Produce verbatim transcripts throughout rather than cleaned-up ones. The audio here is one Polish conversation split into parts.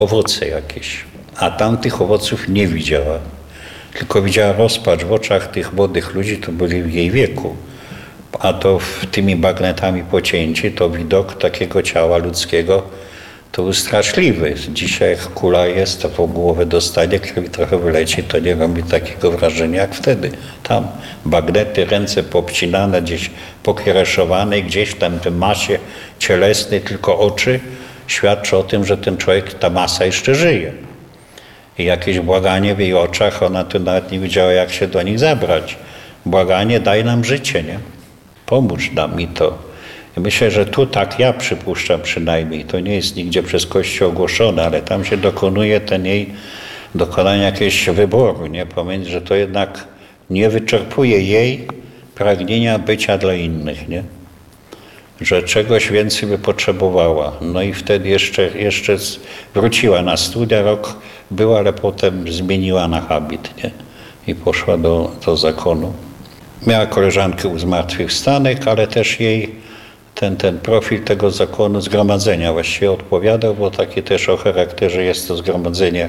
owoce jakieś, a tam tych owoców nie widziała. Tylko widziała rozpacz w oczach tych młodych ludzi, to byli w jej wieku. A to w tymi bagnetami pocięci, to widok takiego ciała ludzkiego to był straszliwy. Dzisiaj jak kula jest, to po głowę dostanie, krwi trochę wyleci, to nie robi takiego wrażenia jak wtedy. Tam bagnety, ręce popcinane, gdzieś pokiereszowane i gdzieś tam w masie cielesnej tylko oczy świadczy o tym, że ten człowiek, ta masa jeszcze żyje. I jakieś błaganie w jej oczach, ona tu nawet nie wiedziała, jak się do nich zabrać. Błaganie, daj nam życie, nie? Pomóż nam i to. I myślę, że tu tak ja przypuszczam przynajmniej, to nie jest nigdzie przez Kościół ogłoszone, ale tam się dokonuje ten jej, dokonania jakiegoś wyboru, nie? Pomiędzy, że to jednak nie wyczerpuje jej pragnienia bycia dla innych, nie? Że czegoś więcej by potrzebowała. No i wtedy jeszcze, jeszcze wróciła na studia, rok była, ale potem zmieniła na habit, nie? I poszła do, do zakonu. Miała koleżankę u zmartwychwstanych, ale też jej ten, ten profil tego zakonu zgromadzenia właściwie odpowiadał, bo takie też o charakterze jest to zgromadzenie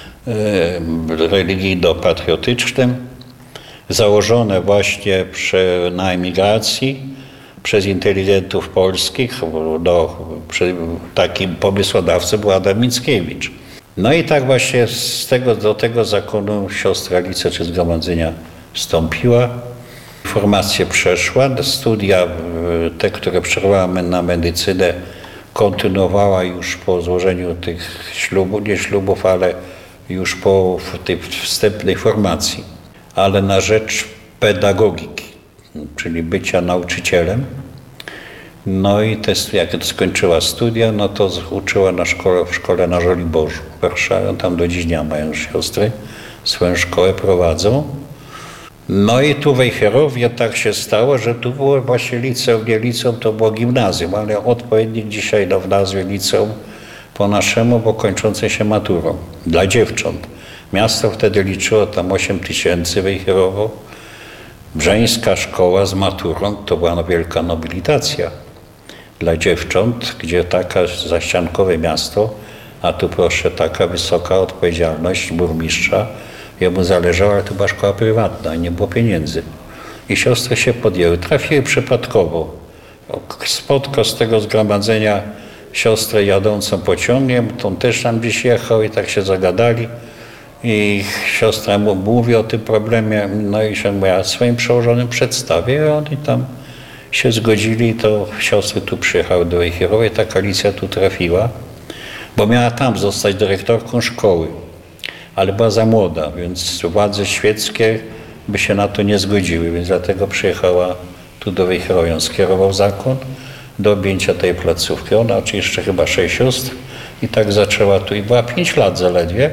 e, religijno-patriotycznym, założone właśnie przy, na emigracji przez inteligentów polskich. No, przy, takim pomysłodawcą był Adam Mickiewicz. No i tak właśnie z tego, do tego zakonu siostra Alicja czy zgromadzenia wstąpiła. Formację przeszła, studia te, które przerwała na medycynę, kontynuowała już po złożeniu tych ślubów, nie ślubów, ale już po tej wstępnej formacji, ale na rzecz pedagogiki, czyli bycia nauczycielem. No i te, jak skończyła studia, no to uczyła na szkole, w szkole na Żoliborzu w Warszawie. Tam do dziś dnia mają siostry, swoją szkołę prowadzą. No i tu w Wejherowie tak się stało, że tu było właśnie liceum, nie liceum, to było gimnazjum, ale odpowiednik dzisiaj no, w nazwie liceum po naszemu, bo kończące się maturą dla dziewcząt. Miasto wtedy liczyło tam osiem tysięcy Wejherowo. Brzeńska szkoła z maturą to była no, wielka nobilitacja dla dziewcząt, gdzie taka zaściankowe miasto, a tu proszę taka wysoka odpowiedzialność burmistrza. Jemu zależało, ale to była szkoła prywatna, nie było pieniędzy. I siostry się podjęły. Trafiły przypadkowo. Spotkał z tego zgromadzenia siostrę jadącą pociągiem, tą też tam gdzieś jechał i tak się zagadali. I siostra mu mówi o tym problemie, no i się ja swoim przełożonym przedstawię, i oni tam się zgodzili, to siostry tu przyjechały do Wejherowa, tak Alicja tu trafiła, bo miała tam zostać dyrektorką szkoły. Ale była za młoda, więc władze świeckie by się na to nie zgodziły, więc dlatego przyjechała tu do Wejherowa. Ją skierował zakon do objęcia tej placówki. Ona oczywiście chyba sześć sióstr i tak zaczęła tu i była pięć lat zaledwie,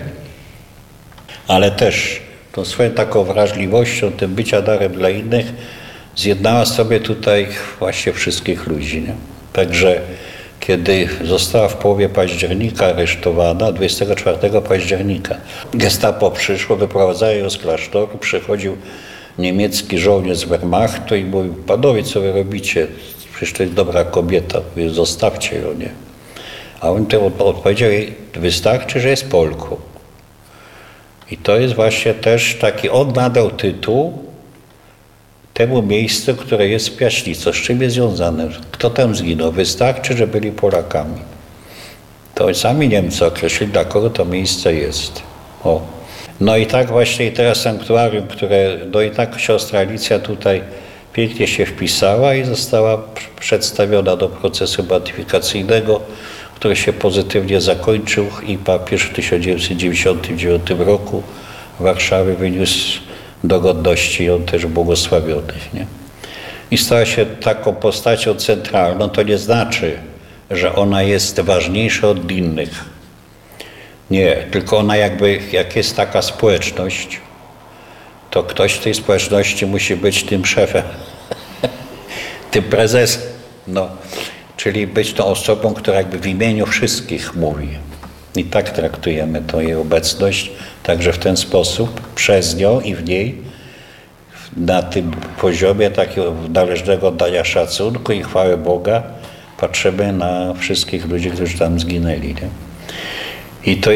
ale też tą swoją taką wrażliwością, tym bycia darem dla innych zjednała sobie tutaj właśnie wszystkich ludzi, nie? Także kiedy została w połowie października aresztowana, dwudziestego czwartego października, gestapo przyszło, wyprowadzało ją z klasztoru, przychodził niemiecki żołnierz z Wehrmachtu i mówił, panowie, co wy robicie? Przecież to jest dobra kobieta, mówię, zostawcie ją, nie? A on to odpowiedział jej, wystarczy, że jest Polką. I to jest właśnie też taki, on nadał tytuł temu miejscu, które jest w Piaśnicy. Z czym jest związane? Kto tam zginął? Wystarczy, że byli Polakami. To sami Niemcy określili, dla kogo to miejsce jest. O. No i tak właśnie i teraz sanktuarium, które, no i tak siostra Alicja tutaj pięknie się wpisała i została przedstawiona do procesu beatyfikacyjnego, który się pozytywnie zakończył i papież w tysiąc dziewięćset dziewięćdziesiątym dziewiątym roku w Warszawie wyniósł do godności ją też błogosławionych, nie? I stała się taką postacią centralną, to nie znaczy, że ona jest ważniejsza od innych. Nie, tylko ona jakby, jak jest taka społeczność, to ktoś w tej społeczności musi być tym szefem, tym prezesem, no. Czyli być tą osobą, która jakby w imieniu wszystkich mówi. I tak traktujemy tą jej obecność, także w ten sposób, przez nią i w niej, na tym poziomie takiego należnego oddania szacunku i chwały Boga, patrzymy na wszystkich ludzi, którzy tam zginęli. Nie? I to